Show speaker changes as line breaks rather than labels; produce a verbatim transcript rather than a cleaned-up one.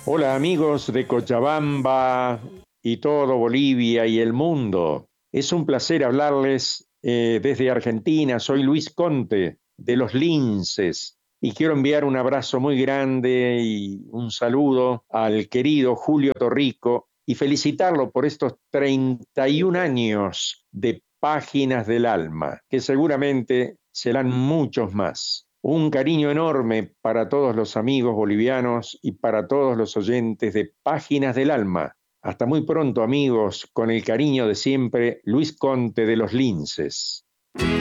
Hola amigos de Cochabamba y todo Bolivia y el mundo. Es un placer hablarles eh, desde Argentina. Soy Luis Conte de Los Linces y quiero enviar un abrazo muy grande y un saludo al querido Julio Torrico y felicitarlo por estos treinta y un años de Páginas del Alma, que seguramente serán muchos más. Un cariño enorme para todos los amigos bolivianos y para todos los oyentes de Páginas del Alma. Hasta muy pronto, amigos, con el cariño de siempre, Luis Conte de Los Linces.